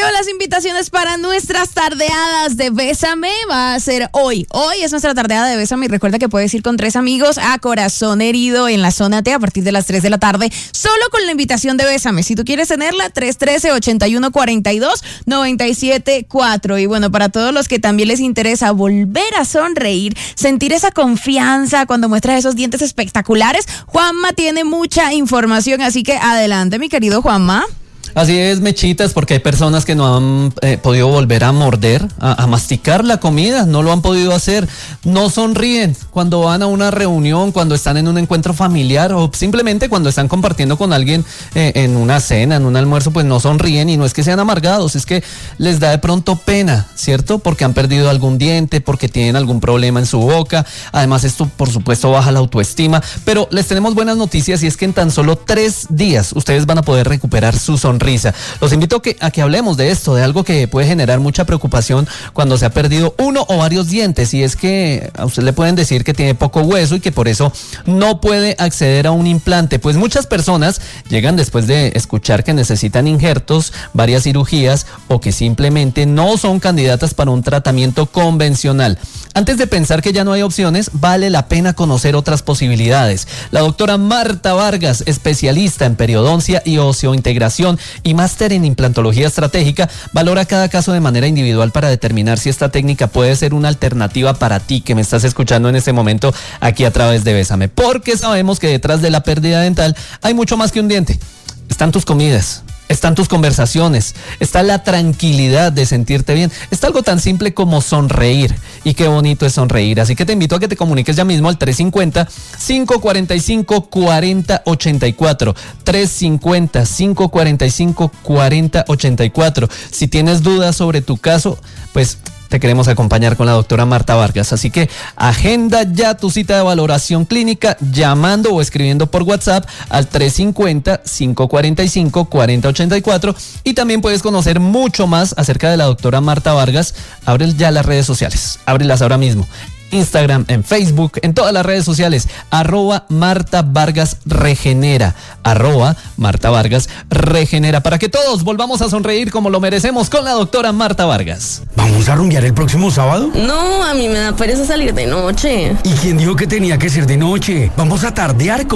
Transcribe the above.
las invitaciones para nuestras tardeadas de Bésame va a ser hoy. Hoy es nuestra tardeada de Bésame y recuerda que puedes ir con 3 amigos a Corazón Herido en la zona T a partir de las 3 de la tarde, solo con la invitación de Bésame. Si tú quieres tenerla, 313-8142-974. Y bueno, para todos los que también les interesa volver a sonreír, sentir esa confianza cuando muestras esos dientes espectaculares, Juanma tiene mucha información, así que adelante, mi querido Juanma. Así es, Mechitas, porque hay personas que no han podido volver a morder, a masticar la comida, no lo han podido hacer, no sonríen cuando van a una reunión, cuando están en un encuentro familiar o simplemente cuando están compartiendo con alguien en una cena, en un almuerzo, pues no sonríen y no es que sean amargados, es que les da de pronto pena, ¿cierto? Porque han perdido algún diente, porque tienen algún problema en su boca, además esto por supuesto baja la autoestima, pero les tenemos buenas noticias y es que en tan solo 3 días ustedes van a poder recuperar su sonrisa. Los invito a que hablemos de esto, de algo que puede generar mucha preocupación cuando se ha perdido uno o varios dientes, y es que a usted le pueden decir que tiene poco hueso y que por eso no puede acceder a un implante. Pues muchas personas llegan después de escuchar que necesitan injertos, varias cirugías o que simplemente no son candidatas para un tratamiento convencional. Antes de pensar que ya no hay opciones, vale la pena conocer otras posibilidades. La doctora Marta Vargas, especialista en periodoncia y osteointegración y máster en implantología estratégica, valora cada caso de manera individual para determinar si esta técnica puede ser una alternativa para ti que me estás escuchando en este momento aquí a través de Bésame, porque sabemos que detrás de la pérdida dental hay mucho más que un diente. Están tus comidas, están tus conversaciones, está la tranquilidad de sentirte bien, está algo tan simple como sonreír, y qué bonito es sonreír, así que te invito a que te comuniques ya mismo al 350-545-4084, 350-545-4084. Si tienes dudas sobre tu caso, pues te queremos acompañar con la doctora Marta Vargas, así que agenda ya tu cita de valoración clínica llamando o escribiendo por WhatsApp al 350-545-4084 y también puedes conocer mucho más acerca de la doctora Marta Vargas. Abre ya las redes sociales, ábrelas ahora mismo. Instagram, en Facebook, en todas las redes sociales, @Marta Vargas Regenera, @Marta Vargas Regenera, para que todos volvamos a sonreír como lo merecemos con la doctora Marta Vargas. ¿Vamos a rumbear el próximo sábado? No, a mí me da pereza salir de noche. ¿Y quién dijo que tenía que ser de noche? Vamos a tardear con